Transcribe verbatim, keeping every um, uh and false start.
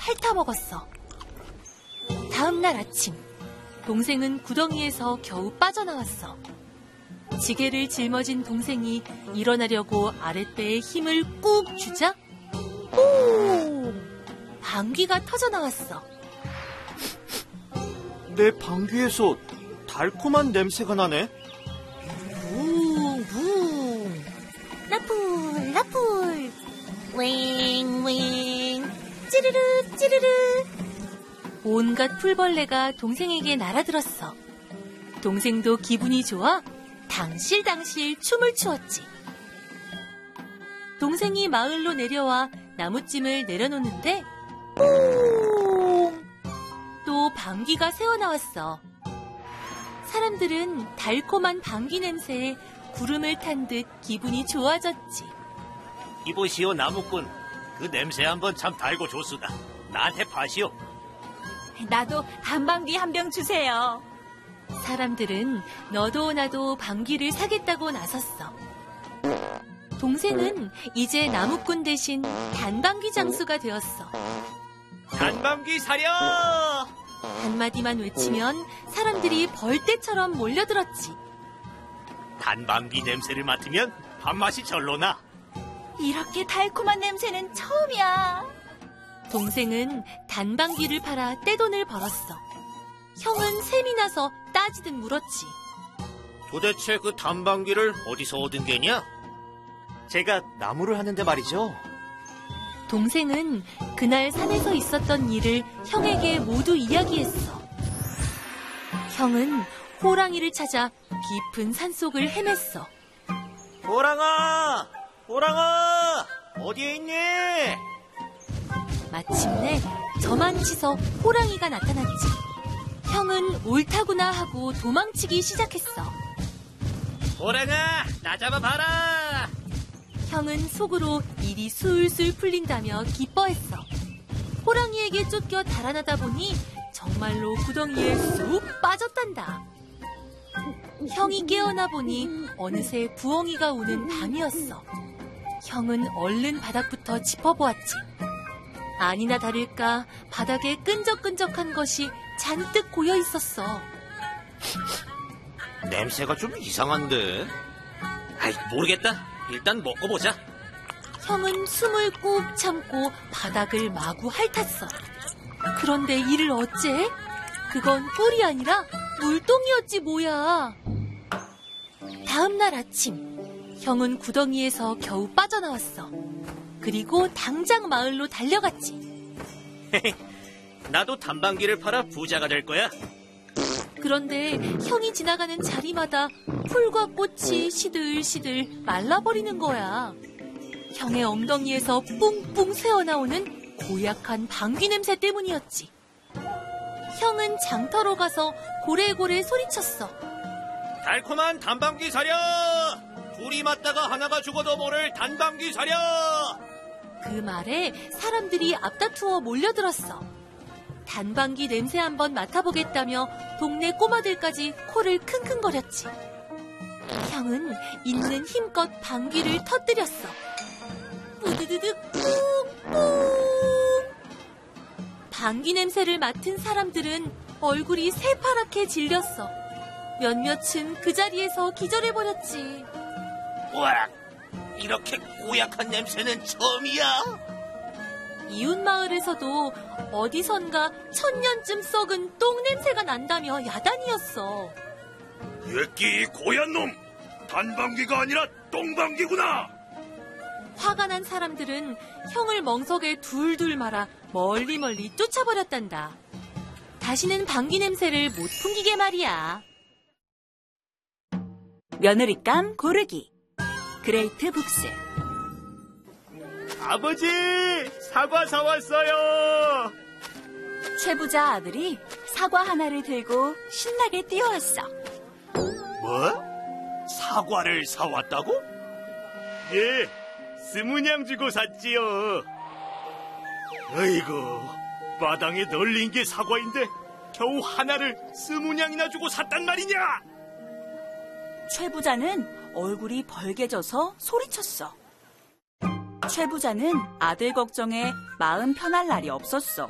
핥아먹었어. 다음 날 아침, 동생은 구덩이에서 겨우 빠져나왔어. 지게를 짊어진 동생이 일어나려고 아랫배에 힘을 꾹 주자 오! 방귀가 터져나왔어. 내 방귀에서 달콤한 냄새가 나네. 붕붕 라풀 라풀 윙윙 찌르르 찌르르. 온갖 풀벌레가 동생에게 날아들었어. 동생도 기분이 좋아 당실당실 춤을 추었지. 동생이 마을로 내려와 나무찜을 내려놓는데 뿡! 또 방귀가 새어나왔어. 사람들은 달콤한 방귀 냄새에 구름을 탄 듯 기분이 좋아졌지. 이보시오 나무꾼, 그 냄새 한번 참 달고 좋수다. 나한테 파시오. 나도 단방귀 한 병 주세요. 사람들은 너도 나도 방귀를 사겠다고 나섰어. 동생은 이제 나무꾼 대신 단방귀 장수가 되었어. 단방귀 사려! 한마디만 외치면 사람들이 벌떼처럼 몰려들었지. 단방귀 냄새를 맡으면 밥맛이 절로 나. 이렇게 달콤한 냄새는 처음이야. 동생은 단방귀를 팔아 떼돈을 벌었어. 형은 셈이 나서 따지듯 물었지. 도대체 그 단방귀를 어디서 얻은 게냐? 제가 나무를 하는데 말이죠. 동생은 그날 산에서 있었던 일을 형에게 모두 이야기했어. 형은 호랑이를 찾아 깊은 산속을 헤맸어. 호랑아! 호랑아! 어디에 있니? 마침내 저만치서 호랑이가 나타났지. 형은 옳다구나 하고 도망치기 시작했어. 호랑아, 나 잡아봐라! 형은 속으로 일이 술술 풀린다며 기뻐했어. 호랑이에게 쫓겨 달아나다 보니 정말로 구덩이에 쑥 빠졌단다. 형이 깨어나 보니 어느새 부엉이가 우는 밤이었어. 형은 얼른 바닥부터 짚어보았지. 아니나 다를까 바닥에 끈적끈적한 것이 잔뜩 고여 있었어. 냄새가 좀 이상한데? 아이, 모르겠다. 일단 먹고 보자. 형은 숨을 꾹 참고 바닥을 마구 핥았어. 그런데 이를 어째? 그건 꿀이 아니라 물동이었지 뭐야. 다음 날 아침, 형은 구덩이에서 겨우 빠져나왔어. 그리고 당장 마을로 달려갔지. 나도 단방귀를 팔아 부자가 될 거야. 그런데 형이 지나가는 자리마다 풀과 꽃이 시들시들 말라버리는 거야. 형의 엉덩이에서 뿡뿡 새어나오는 고약한 방귀 냄새 때문이었지. 형은 장터로 가서 고래고래 소리쳤어. 달콤한 단방귀 사려! 둘이 맞다가 하나가 죽어도 모를 단방귀 사려! 그 말에 사람들이 앞다투어 몰려들었어. 단방귀 냄새 한번 맡아보겠다며 동네 꼬마들까지 코를 킁킁거렸지. 형은 있는 힘껏 방귀를 터뜨렸어. 뿌드드득 뿡뿡. 방귀 냄새를 맡은 사람들은 얼굴이 새파랗게 질렸어. 몇몇은 그 자리에서 기절해버렸지. 우악! 이렇게 고약한 냄새는 처음이야. 이웃마을에서도 어디선가 천년쯤 썩은 똥냄새가 난다며 야단이었어. 예끼 고얀 놈! 단방귀가 아니라 똥방귀구나! 화가 난 사람들은 형을 멍석에 둘둘 말아 멀리 멀리 쫓아버렸단다. 다시는 방귀 냄새를 못 풍기게 말이야. 며느리감 고르기. 그레이트 북스. 아버지! 사과 사왔어요! 최부자 아들이 사과 하나를 들고 신나게 뛰어왔어. 뭐? 사과를 사왔다고? 예, 스무냥 주고 샀지요. 아이고, 마당에 널린 게 사과인데 겨우 하나를 스무냥이나 주고 샀단 말이냐? 최부자는 얼굴이 벌개져서 소리쳤어. 최부자는 아들 걱정에 마음 편할 날이 없었어.